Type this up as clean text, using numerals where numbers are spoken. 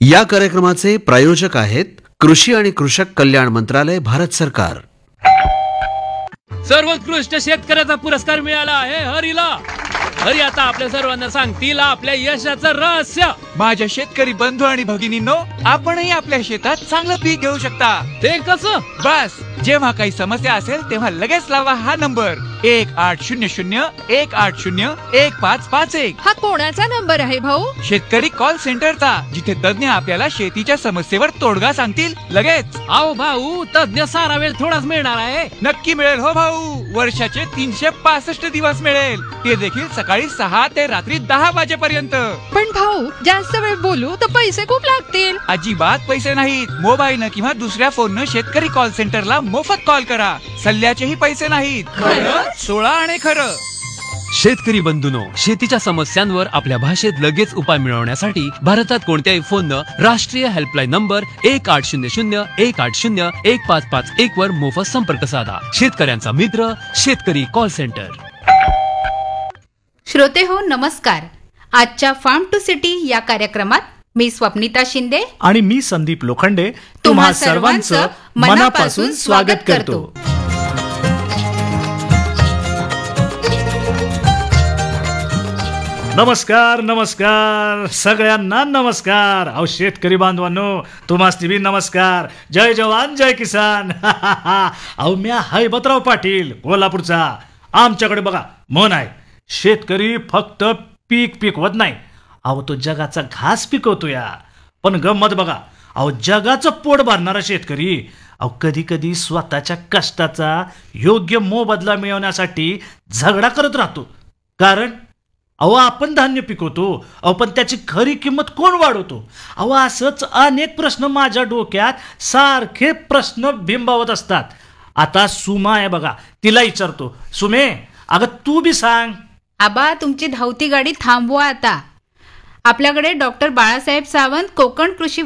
या कार्यक्रमाचे प्रायोजक आहेत कृषी आणि कृषक कल्याण मंत्रालय, भारत सरकार. सर्वोत्कृष्ट शेतकऱ्याचा पुरस्कार मिळाला आहे हरीला. हरी आता आपल्या सर्वांना सांगतील आपल्या यशाचं रहस्य. माझ्या शेतकरी बंधू आणि भगिनींनो, आपणही आपल्या शेतात चांगलं पीक घेऊ शकता. ते कसं? बस जेव्हा काही समस्या असेल तेव्हा लगेच लावा हा नंबर 1800-180-1551. हा कोणाचा नंबर आहे भाऊ? शेतकरी कॉल सेंटरचा, जिथे तज्ञ आपल्याला शेतीच्या समस्येवर तोडगा सांगतील लगेच. अहो भाऊ, तज्ञ सारा वेळ थोडाच मिळणार आहे. नक्की मिळेल हो भाऊ, वर्षाचे 365 दिवस मिळेल, ते देखील सकाळी 6 ते रात्री 10 वाजेपर्यंत. पण भाऊ, जास्त वेळ बोलू तर पैसे खूप लागतील. अजिबात पैसे नाहीत. मोबाईलनं किंवा दुसऱ्या फोननं शेतकरी कॉल सेंटरला मोफत कॉल करा. सल्ल्याचेही पैसे नाहीत. खरं, 16 आणि खरं. शेतकरी बंधूंनो, शेतीच्या समस्यांवर आपल्या भाषेत लगेच उपाय मिळवण्यासाठी भारतात कोणत्याही फोननं राष्ट्रीय हेल्पलाईन नंबर 1800-180-1551 वर मोफत संपर्क साधा. शेतकऱ्यांचा मित्र, शेतकरी कॉल सेंटर. श्रोते हो, नमस्कार. आजच्या फार्म टू सिटी या कार्यक्रमात मी स्वप्निता शिंदे आणि मी संदीप लोखंडे तुम्हा सर्वांचं मनापासून स्वागत करतो. नमस्कार नमस्कार सगळ्यांना नमस्कार. अहो शेतकरी बांधवांनो, तुम्हास बी नमस्कार. जय जवान जय किसान. अहो मी हैबतराव पाटील कोल्हापूरचा. आमच्याकडे बघा म्हण आहे, शेतकरी फक्त पीक पिकवत नाही, अहो तो जगाचा घास पिकवतो या. पण गंमत बघा, अहो जगाचं पोट भरणारा शेतकरी अहो कधी कधी स्वतःच्या कष्टाचा योग्य मोबदला मिळवण्यासाठी झगडा करत राहतो. कारण अहो आपण धान्य पिकवतो, अहो पण त्याची खरी किंमत कोण वाढवतो? अहो असंच अनेक प्रश्न माझ्या डोक्यात सारखे प्रश्न बिंबावत असतात. आता सुमा आहे बघा, तिला विचारतो, सुमे अगं तू बी सांग. आबा, तुमची धावती गाडी थांबवा आता. आपल्याकडे डॉक्टर बाळासाहेब सावंत कोकण कृषी